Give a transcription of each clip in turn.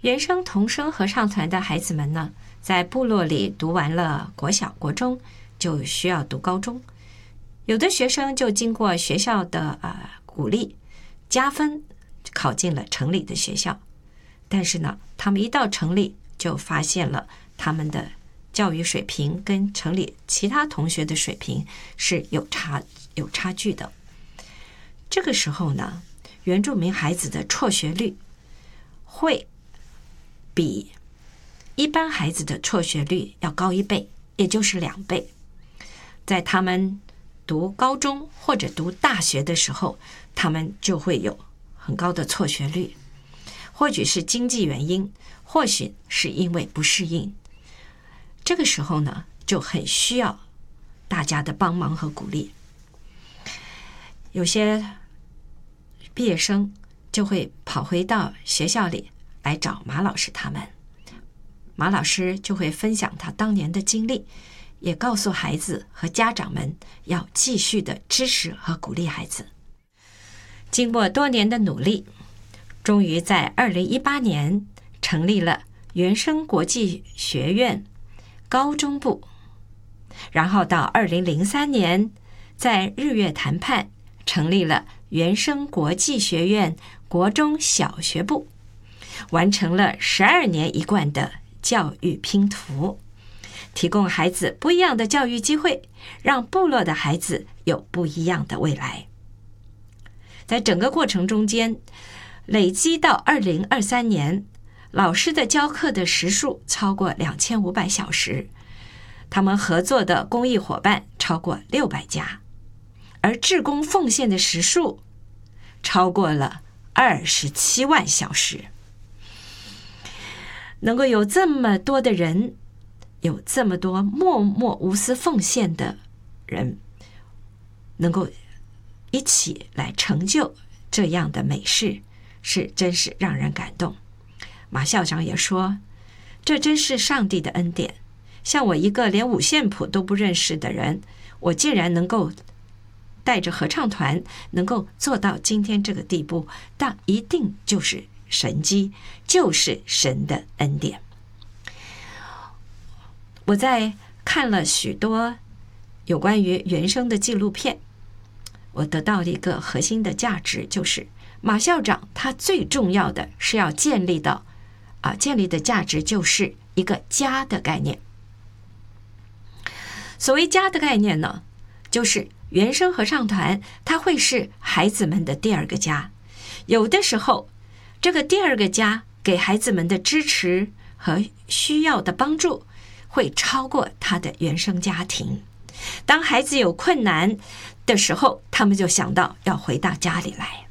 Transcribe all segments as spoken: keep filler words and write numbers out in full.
原声童声合唱团的孩子们呢，在部落里读完了国小、国中，就需要读高中。有的学生就经过学校的呃鼓励加分，考进了城里的学校。但是呢，他们一到城里就发现了他们的教育水平跟城里其他同学的水平是有差有差距的。这个时候呢，原住民孩子的辍学率会比一般孩子的辍学率要高一倍，也就是两倍。在他们读高中或者读大学的时候，他们就会有很高的辍学率，或许是经济原因，或许是因为不适应。这个时候呢，就很需要大家的帮忙和鼓励。有些毕业生就会跑回到学校里来找马老师他们，马老师就会分享他当年的经历，也告诉孩子和家长们要继续的支持和鼓励孩子。经过多年的努力，终于在二零一八年成立了原声国际学院高中部，然后到二零零三年在日月谈判成立了原声国际学院国中小学部，完成了十二年一贯的教育拼图，提供孩子不一样的教育机会，让部落的孩子有不一样的未来。在整个过程中间，累积到二零二三年，老师的教课的时数超过两千五百小时，他们合作的公益伙伴超过六百家，而志工奉献的时数超过了二十七万小时。能够有这么多的人，有这么多默默无私奉献的人，能够一起来成就这样的美事，是真是让人感动。马校长也说，这真是上帝的恩典，像我一个连五线谱都不认识的人，我竟然能够带着合唱团能够做到今天这个地步，但一定就是神迹，就是神的恩典。我在看了许多有关于原声的纪录片，我得到了一个核心的价值，就是马校长他最重要的是要建立到啊，建立的价值就是一个家的概念。所谓家的概念呢，就是原声合唱团它会是孩子们的第二个家，有的时候这个第二个家给孩子们的支持和需要的帮助会超过他的原生家庭。当孩子有困难的时候，他们就想到要回到家里来。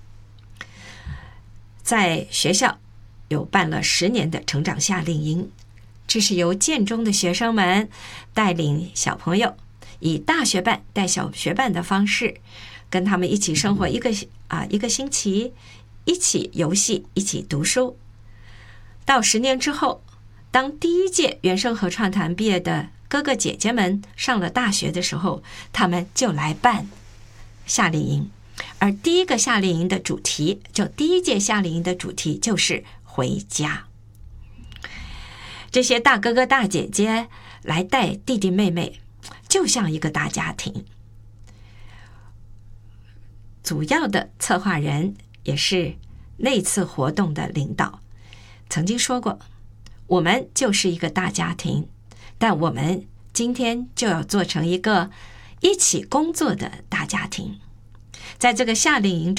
在学校有办了十年的成长夏令营，这是由建中的学生们带领小朋友，以大学班带小学班的方式，跟他们一起生活一个啊一个星期，一起游戏，一起读书。到十年之后，当第一届原声合唱团毕业的哥哥姐姐们上了大学的时候，他们就来办夏令营。而第一个夏令营的主题，就第一届夏令营的主题就是回家。这些大哥哥大姐姐来带弟弟妹妹，就像一个大家庭。主要的策划人也是那次活动的领导曾经说过，我们就是一个大家庭，但我们今天就要做成一个一起工作的大家庭。在这个夏令营中